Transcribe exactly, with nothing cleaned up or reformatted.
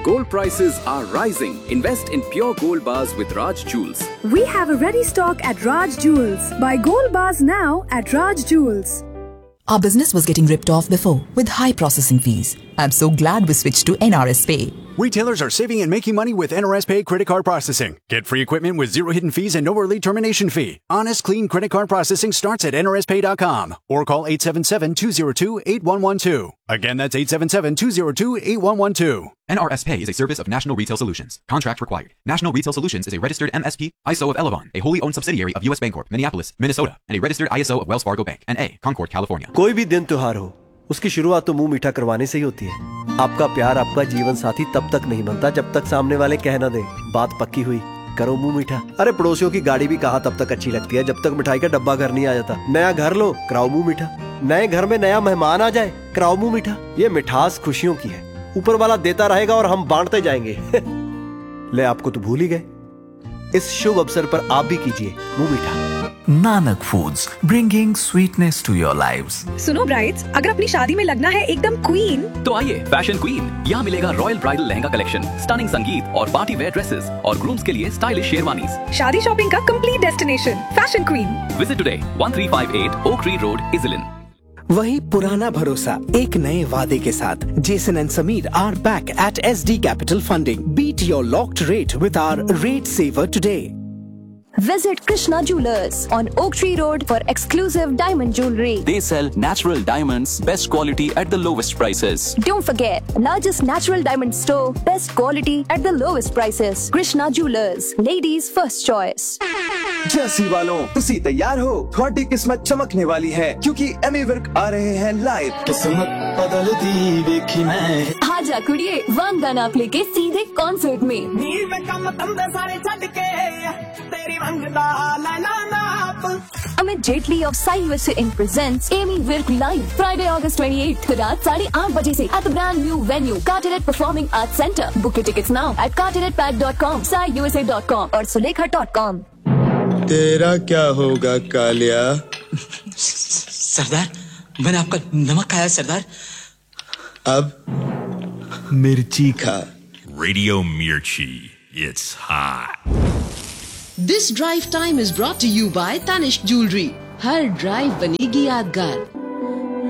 Gold prices are rising. Invest in pure gold bars with Raj Jewels. We have a ready stock at Raj Jewels. Buy gold bars now at Raj Jewels. Our business was getting ripped off before with high processing fees. I'm so glad we switched to N R S Pay. Retailers are saving and making money with N R S Pay credit card processing. Get free equipment with zero hidden fees and no early termination fee. Honest, clean credit card processing starts at N R S pay dot com or call eight seven seven, two zero two, eight one one two. Again, that's eight seven seven, two zero two, eight one one two. N R S Pay is a service of National Retail Solutions. Contract required. National Retail Solutions is a registered M S P, I S O of Elavon, a wholly owned subsidiary of U S Bancorp, Minneapolis, Minnesota, and a registered I S O of Wells Fargo Bank, N A, Concord, California. कोई भी दिन त्योहार हो, उसकी शुरुआत तो मुंह मीठा करवाने से ही होती है। आपका प्यार आपका जीवन साथी तब तक नहीं बनता जब तक सामने वाले कह न दे बात पक्की हुई, करो मुंह मीठा। अरे पड़ोसियों की गाड़ी भी कहाँ तब तक अच्छी लगती है जब तक मिठाई का डब्बा घर नहीं आ जाता। नया घर लो, कराओ मुंह मीठा। नए घर में नया मेहमान आ जाए, कराओ मुंह मीठा। ये मिठास खुशियों की है, ऊपर वाला देता रहेगा और हम बांटते जाएंगे। ले, आपको तो भूल ही गए। इस शुभ अवसर पर आप भी कीजिए मुंह मीठा। Nanak foods, bringing sweetness to your lives. सुनो ब्राइड्स, अगर अपनी शादी में लगना है एकदम क्वीन, तो आइए फैशन क्वीन। यहाँ मिलेगा royal bridal lehenga collection, stunning संगीत और पार्टी वेयर ड्रेसेस और ग्रूम्स के लिए स्टाइलिश शेरवानीज। शादी शॉपिंग का complete destination fashion queen. Visit today one three five eight oak tree road, इजलिन। वही पुराना भरोसा एक नए वादे के साथ Jason and Sameer are back at S D capital funding. Beat your locked rate with hour rate saver today. Visit Krishna Jewelers on Oak Tree Road for exclusive diamond jewelry. They sell natural diamonds, best quality at the lowest prices. Don't forget, largest natural diamond store, best quality at the lowest prices. Krishna Jewelers, ladies' first choice. Jersey वालों, तुसी तैयार हो? थोड़ी किस्मत चमकने वाली है क्योंकि एमी वर्क आ रहे हैं लाइव। किस्मत बदलती देखी मैं। आजा कुड़िए, वन गाना आप लेके सीधे कॉन्सर्ट में। नीर में कम तंबे सारे छड़ के तेरी Amit Jaitley of Sai West Inc presents Amy Wirk Live Friday August twenty-eighth रात साढ़े आठ बजे से at the brand new venue Carteret Performing Arts Center. Book your tickets now at carteret pack dot com, sai u s a dot com और sulekha dot com. तेरा क्या होगा कालिया? सरदार, मैंने आपका नमक खाया सरदार। अब मिर्ची खा। Radio Mirchi, it's hot. This drive time is brought to you by Tanishq Jewelry. Her drive बनेगी यादगार।